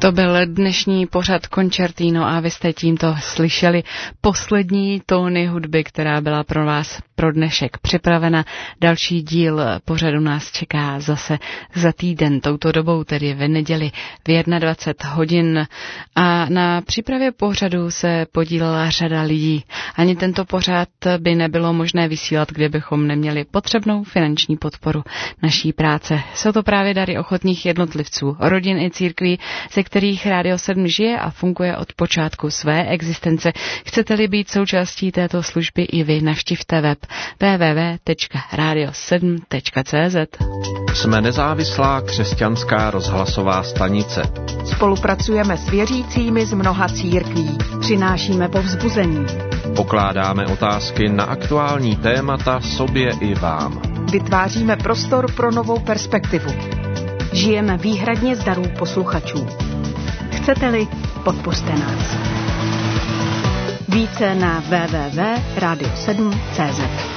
To byl dnešní pořad Concertino a vy jste tímto slyšeli poslední tóny hudby, která byla pro vás pro dnešek připravena. Další díl pořadu nás čeká zase za týden, touto dobou, tedy v neděli v 21 hodin. A na přípravě pořadu se podílela řada lidí. Ani tento pořad by nebylo možné vysílat, kdybychom neměli potřebnou finanční podporu naší práce. Jsou to právě dary ochotných jednotlivců, rodin i církví, ze kterých Radio 7 žije a funguje od počátku své existence. Chcete-li být součástí této služby i vy, navštivte web www.radio7.cz. Jsme nezávislá křesťanská rozhlasová stanice. Spolupracujeme s věřícími z mnoha církví. Přinášíme povzbuzení. Pokládáme otázky na aktuální témata sobě i vám. Vytváříme prostor pro novou perspektivu. Žijeme výhradně z darů posluchačů. Chcete-li, podpořte nás. Více na www.radio7.cz.